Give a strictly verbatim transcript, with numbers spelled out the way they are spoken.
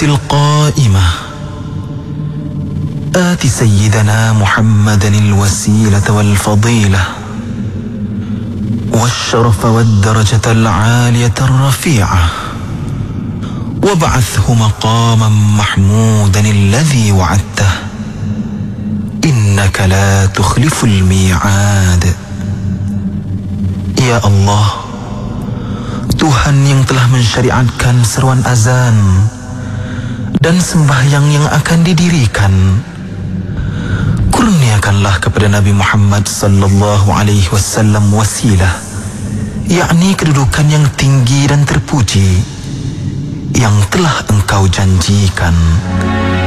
القائمة آت سيدنا محمدا الوسيلة والفضيلة والشرف والدرجة العالية الرفيعة وابعثه مقاما محمودا الذي وعدته إنك لا تخلف الميعاد. Ya Allah, Tuhan yang telah mensyariatkan seruan azan dan sembahyang yang akan didirikan, kurniakanlah kepada Nabi Muhammad sallallahu alaihi wasallam wasilah, yakni kedudukan yang tinggi dan terpuji yang telah engkau janjikan.